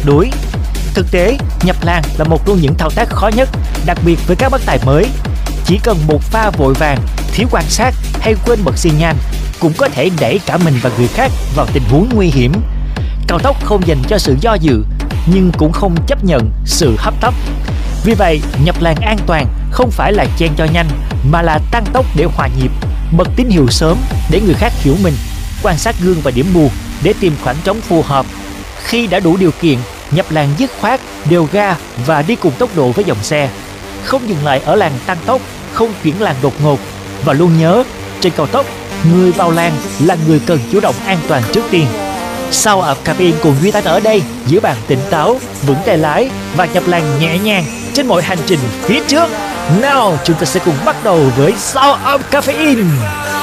đuối. Thực tế, nhập làn là một trong những thao tác khó nhất, đặc biệt với các bắt tài mới. Chỉ cần một pha vội vàng, thiếu quan sát hay quên bật xi nhan cũng có thể đẩy cả mình và người khác vào tình huống nguy hiểm. Cao tốc không dành cho sự do dự, nhưng cũng không chấp nhận sự hấp tấp. Vì vậy, nhập làn an toàn không phải là chen cho nhanh, mà là tăng tốc để hòa nhịp, bật tín hiệu sớm để người khác hiểu mình, quan sát gương và điểm mù để tìm khoảng trống phù hợp. Khi đã đủ điều kiện, nhập làn dứt khoát, đều ga và đi cùng tốc độ với dòng xe. Không dừng lại ở làn tăng tốc, không chuyển làn đột ngột. Và luôn nhớ, trên cao tốc, người vào làn là người cần chủ động an toàn trước tiên. Sau Up Caffeine cùng Duy Thanh ở đây, giữ bạn tỉnh táo, vững tay lái và nhập làn nhẹ nhàng trên mọi hành trình phía trước. Nào, chúng ta sẽ cùng bắt đầu với Sau Up Caffeine.